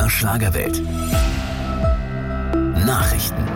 MDR Schlagerwelt. Nachrichten.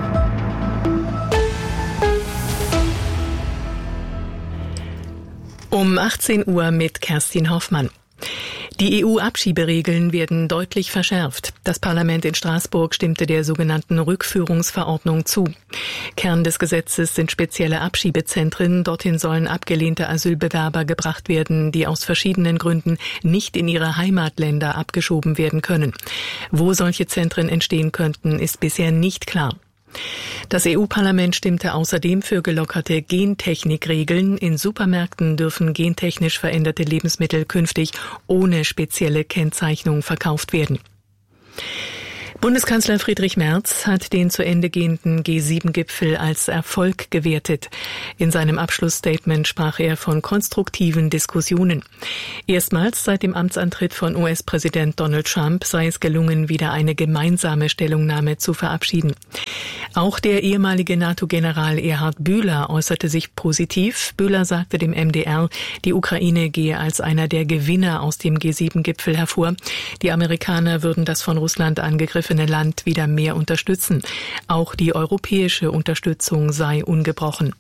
Um 18 Uhr mit Kerstin Hoffmann. Die EU-Abschieberegeln werden deutlich verschärft. Das Parlament in Straßburg stimmte der sogenannten Rückführungsverordnung zu. Kern des Gesetzes sind spezielle Abschiebezentren. Dorthin sollen abgelehnte Asylbewerber gebracht werden, die aus verschiedenen Gründen nicht in ihre Heimatländer abgeschoben werden können. Wo solche Zentren entstehen könnten, ist bisher nicht klar. Das EU-Parlament stimmte außerdem für gelockerte Gentechnikregeln. In Supermärkten dürfen gentechnisch veränderte Lebensmittel künftig ohne spezielle Kennzeichnung verkauft werden. Bundeskanzler Friedrich Merz hat den zu Ende gehenden G7-Gipfel als Erfolg gewertet. In seinem Abschlussstatement sprach er von konstruktiven Diskussionen. Erstmals seit dem Amtsantritt von US-Präsident Donald Trump sei es gelungen, wieder eine gemeinsame Stellungnahme zu verabschieden. Auch der ehemalige NATO-General Erhard Bühler äußerte sich positiv. Bühler sagte dem MDR, die Ukraine gehe als einer der Gewinner aus dem G7-Gipfel hervor. Die Amerikaner würden das von Russland angegriffene Land wieder mehr unterstützen. Auch die europäische Unterstützung sei ungebrochen.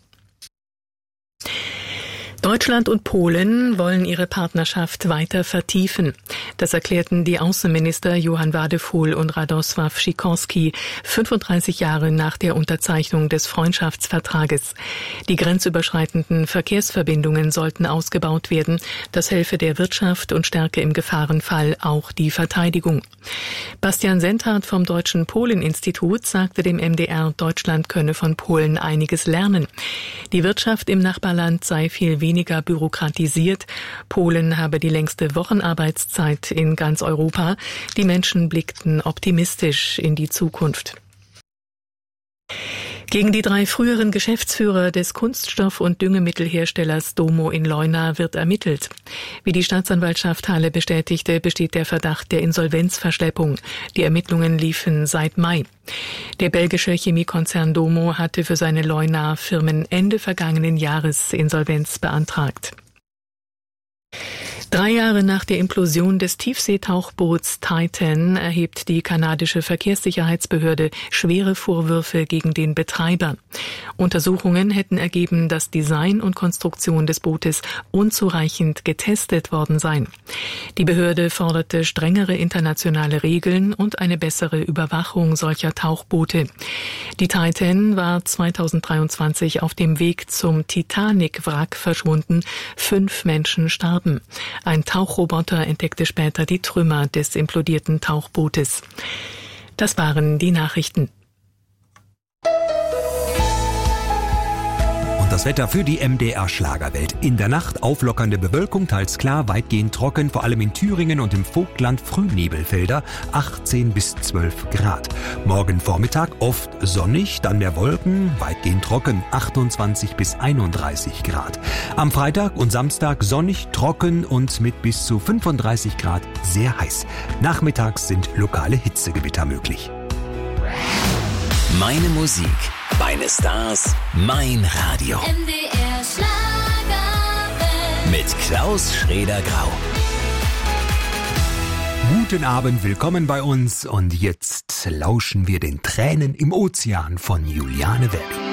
Deutschland und Polen wollen ihre Partnerschaft weiter vertiefen. Das erklärten die Außenminister Johann Wadephul und Radosław Sikorski 35 Jahre nach der Unterzeichnung des Freundschaftsvertrages. Die grenzüberschreitenden Verkehrsverbindungen sollten ausgebaut werden. Das helfe der Wirtschaft und stärke im Gefahrenfall auch die Verteidigung. Bastian Senthardt vom Deutschen Polen-Institut sagte dem MDR, Deutschland könne von Polen einiges lernen. Die Wirtschaft im Nachbarland sei viel weniger bürokratisiert. Polen habe die längste Wochenarbeitszeit in ganz Europa. Die Menschen blickten optimistisch in die Zukunft. Gegen die 3 früheren Geschäftsführer des Kunststoff- und Düngemittelherstellers Domo in Leuna wird ermittelt. Wie die Staatsanwaltschaft Halle bestätigte, besteht der Verdacht der Insolvenzverschleppung. Die Ermittlungen liefen seit Mai. Der belgische Chemiekonzern Domo hatte für seine Leunaer Firmen Ende vergangenen Jahres Insolvenz beantragt. 3 Jahre nach der Implosion des Tiefseetauchboots Titan erhebt die kanadische Verkehrssicherheitsbehörde schwere Vorwürfe gegen den Betreiber. Untersuchungen hätten ergeben, dass Design und Konstruktion des Bootes unzureichend getestet worden seien. Die Behörde forderte strengere internationale Regeln und eine bessere Überwachung solcher Tauchboote. Die Titan war 2023 auf dem Weg zum Titanic-Wrack verschwunden. 5 Menschen starben. Ein Tauchroboter entdeckte später die Trümmer des implodierten Tauchbootes. Das waren die Nachrichten. Das Wetter für die MDR Schlagerwelt. In der Nacht auflockernde Bewölkung, teils klar, weitgehend trocken, vor allem in Thüringen und im Vogtland Frühnebelfelder, 18 bis 12 Grad. Morgen Vormittag oft sonnig, dann mehr Wolken, weitgehend trocken, 28 bis 31 Grad. Am Freitag und Samstag sonnig, trocken und mit bis zu 35 Grad sehr heiß. Nachmittags sind lokale Hitzegewitter möglich. Meine Musik, meine Stars, mein Radio. MDR Schlagerwelt. Mit Klaus Schrader-Grau. Guten Abend, willkommen bei uns und jetzt lauschen wir den Tränen im Ozean von Juliane Welby.